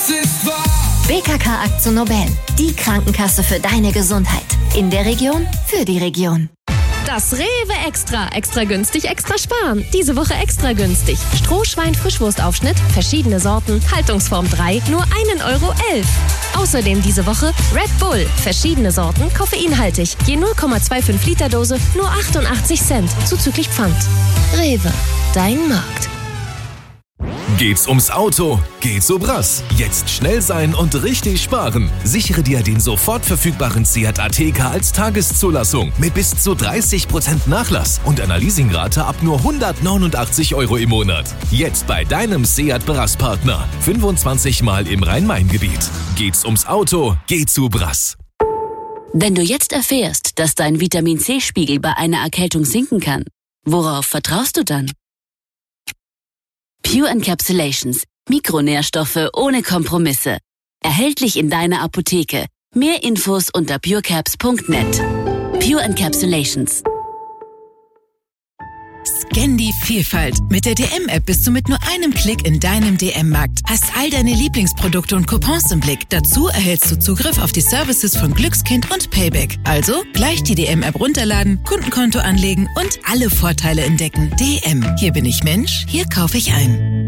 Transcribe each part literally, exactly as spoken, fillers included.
das ist wahr. B K K Akzo Nobel, die Krankenkasse für deine Gesundheit. In der Region, für die Region. Das Rewe Extra. Extra günstig, extra sparen. Diese Woche extra günstig. Strohschwein Frischwurstaufschnitt, verschiedene Sorten, Haltungsform drei, nur einen Euro elf. Außerdem diese Woche Red Bull, verschiedene Sorten, koffeinhaltig. Je null Komma fünfundzwanzig Liter Dose, nur achtundachtzig Cent, zuzüglich Pfand. Rewe, dein Markt. Geht's ums Auto? Geht's so Brass. Jetzt schnell sein und richtig sparen. Sichere dir den sofort verfügbaren Seat Ateca als Tageszulassung mit bis zu dreißig Prozent Nachlass und einer Leasingrate ab nur hundertneunundachtzig Euro im Monat. Jetzt bei deinem Seat Brass-Partner. fünfundzwanzig Mal im Rhein-Main-Gebiet. Geht's ums Auto? Geht's so Brass. Wenn du jetzt erfährst, dass dein Vitamin-C-Spiegel bei einer Erkältung sinken kann, worauf vertraust du dann? Pure Encapsulations. Mikronährstoffe ohne Kompromisse. Erhältlich in deiner Apotheke. Mehr Infos unter purecaps punkt net. Pure Encapsulations. Scan die Vielfalt. Mit der D M-App bist du mit nur einem Klick in deinem D M-Markt. Hast all deine Lieblingsprodukte und Coupons im Blick. Dazu erhältst du Zugriff auf die Services von Glückskind und Payback. Also gleich die D M-App runterladen, Kundenkonto anlegen und alle Vorteile entdecken. D M. Hier bin ich Mensch, hier kaufe ich ein.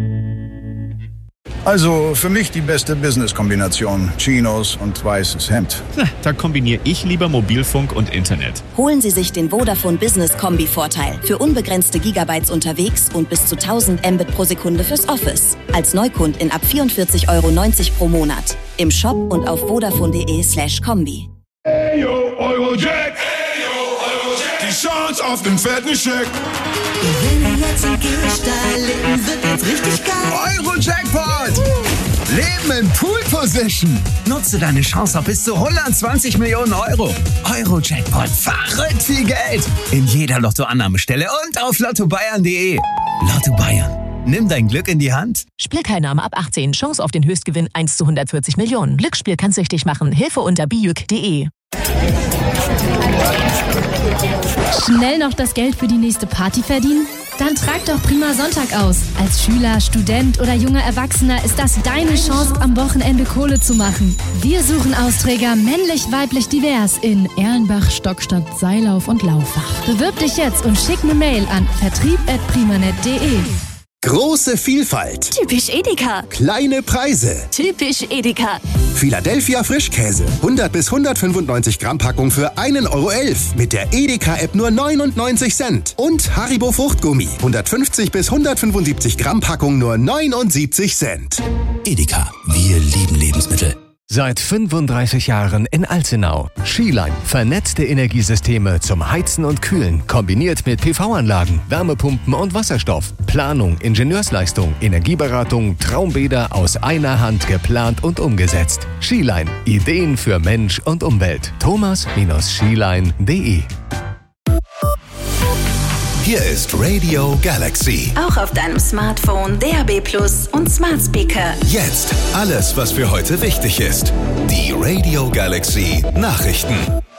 Also für mich die beste Business-Kombination. Chinos und weißes Hemd. Na, da kombiniere ich lieber Mobilfunk und Internet. Holen Sie sich den Vodafone Business Kombi-Vorteil. Für unbegrenzte Gigabytes unterwegs und bis zu tausend Mbit pro Sekunde fürs Office. Als Neukundin ab vierundvierzig Euro neunzig pro Monat. Im Shop und auf vodafone.de slash Kombi. Hey yo, Eurojack. Hey yo, Eurojack. Die Chance auf den fetten Scheck. Gewinne jetzt und geh steil, Leben wird jetzt richtig geil. Euro-Jackpot! Leben in Pool-Position. Nutze deine Chance auf bis zu hundertzwanzig Millionen Euro. Euro-Jackpot, verrückt viel Geld. In jeder Lottoannahmestelle und auf lotto bayern punkt de. Lotto Bayern. Nimm dein Glück in die Hand. Spielteilnahme ab achtzehn. Chance auf den Höchstgewinn eins zu hundertvierzig Millionen. Glücksspiel kann süchtig machen. Hilfe unter bijuk punkt de. Schnell noch das Geld für die nächste Party verdienen? Dann trag doch Prima Sonntag aus. Als Schüler, Student oder junger Erwachsener ist das deine Chance, am Wochenende Kohle zu machen. Wir suchen Austräger männlich, weiblich, divers in Erlenbach, Stockstadt, Seilauf und Laufach. Bewirb dich jetzt und schick eine Mail an vertrieb at primanet punkt de. Große Vielfalt. Typisch Edeka. Kleine Preise. Typisch Edeka. Philadelphia Frischkäse. hundert bis hundertfünfundneunzig Gramm Packung für einen Euro elf. Mit der Edeka-App nur neunundneunzig Cent. Und Haribo Fruchtgummi. hundertfünfzig bis hundertfünfundsiebzig Gramm Packung nur neunundsiebzig Cent. Edeka. Wir lieben Lebensmittel. Seit fünfunddreißig Jahren in Alzenau. Skiline. Vernetzte Energiesysteme zum Heizen und Kühlen. Kombiniert mit P V-Anlagen, Wärmepumpen und Wasserstoff. Planung, Ingenieursleistung, Energieberatung, Traumbäder aus einer Hand geplant und umgesetzt. Skiline. Ideen für Mensch und Umwelt. thomas skiline punkt de. Hier ist Radio Galaxy. Auch auf deinem Smartphone, D A B Plus und Smart Speaker. Jetzt alles, was für heute wichtig ist. Die Radio Galaxy Nachrichten.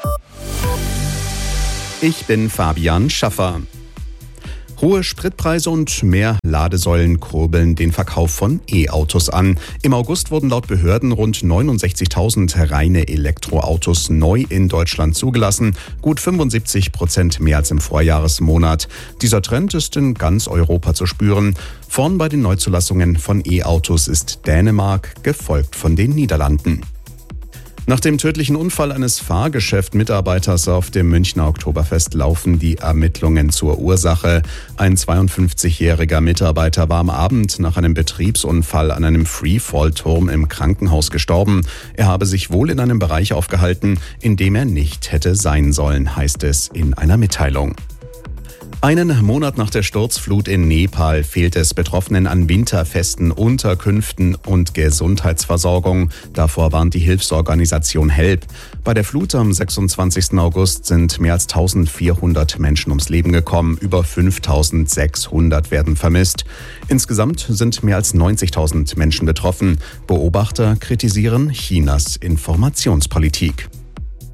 Ich bin Fabian Schaffer. Hohe Spritpreise und mehr Ladesäulen kurbeln den Verkauf von E-Autos an. Im August wurden laut Behörden rund neunundsechzigtausend reine Elektroautos neu in Deutschland zugelassen. Gut fünfundsiebzig Prozent mehr als im Vorjahresmonat. Dieser Trend ist in ganz Europa zu spüren. Vorn bei den Neuzulassungen von E-Autos ist Dänemark, gefolgt von den Niederlanden. Nach dem tödlichen Unfall eines Fahrgeschäft-Mitarbeiters auf dem Münchner Oktoberfest laufen die Ermittlungen zur Ursache. Ein zweiundfünfzigjähriger Mitarbeiter war am Abend nach einem Betriebsunfall an einem Freefall-Turm im Krankenhaus gestorben. Er habe sich wohl in einem Bereich aufgehalten, in dem er nicht hätte sein sollen, heißt es in einer Mitteilung. Einen Monat nach der Sturzflut in Nepal fehlt es Betroffenen an winterfesten Unterkünften und Gesundheitsversorgung. Davor warnt die Hilfsorganisation HELP. Bei der Flut am sechsundzwanzigsten August sind mehr als eintausendvierhundert Menschen ums Leben gekommen. Über fünftausendsechshundert werden vermisst. Insgesamt sind mehr als neunzigtausend Menschen betroffen. Beobachter kritisieren Chinas Informationspolitik.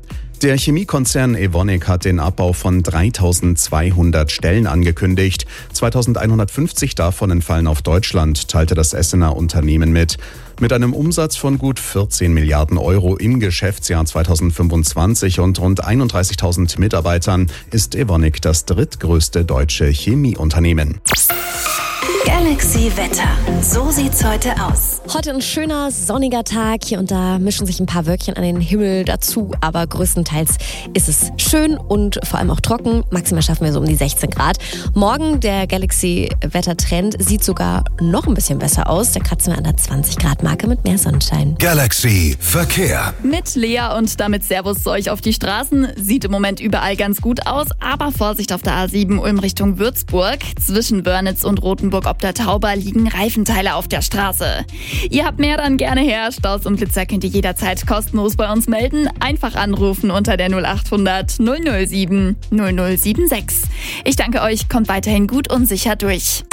Der Chemiekonzern Evonik hat den Abbau von dreitausendzweihundert Stellen angekündigt. zweitausendeinhundertfünfzig davon entfallen auf Deutschland, teilte das Essener Unternehmen mit. Mit einem Umsatz von gut vierzehn Milliarden Euro im Geschäftsjahr zweitausendfünfundzwanzig und rund einunddreißigtausend Mitarbeitern ist Evonik das drittgrößte deutsche Chemieunternehmen. Galaxy Wetter. So sieht's heute aus. Heute ein schöner, sonniger Tag. Hier und da mischen sich ein paar Wölkchen an den Himmel dazu, aber größtenteils ist es schön und vor allem auch trocken. Maximal schaffen wir so um die sechzehn Grad. Morgen, der Galaxy-Wettertrend sieht sogar noch ein bisschen besser aus. Da kratzen wir an der zwanzig Grad Marke mit mehr Sonnenschein. Galaxy Verkehr. Mit Lea und damit Servus zu euch auf die Straßen. Sieht im Moment überall ganz gut aus, aber Vorsicht auf der A sieben Ulm Richtung Würzburg. Zwischen Wörnitz und Rothenburg ob der Tauber liegen Reifenteile auf der Straße. Ihr habt mehr, dann gerne her. Staus und Blitzer könnt ihr jederzeit kostenlos bei uns melden. Einfach anrufen unter der null achthundert null null sieben null null sieben sechs. Ich danke euch, kommt weiterhin gut und sicher durch.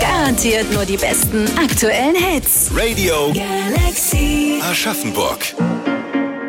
Garantiert nur die besten aktuellen Hits. Radio Galaxy Aschaffenburg.